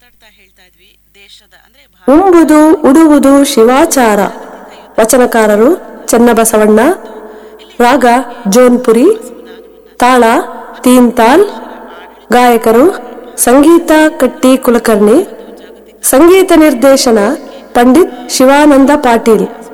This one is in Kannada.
ಉಂಬುದು ಉಡುವುದು ಶಿವಾಚಾರ. ವಚನಕಾರರು ಚನ್ನಬಸವಣ್ಣ. ರಾಗ ಜೋನ್ಪುರಿ. ತಾಳ ತೀನ್ತಾಲ್. ಗಾಯಕರು ಸಂಗೀತ ಕಟ್ಟಿ ಕುಲಕರ್ಣಿ. ಸಂಗೀತ ನಿರ್ದೇಶನ ಪಂಡಿತ್ ಶಿವಾನಂದ ಪಾಟೀಲ್.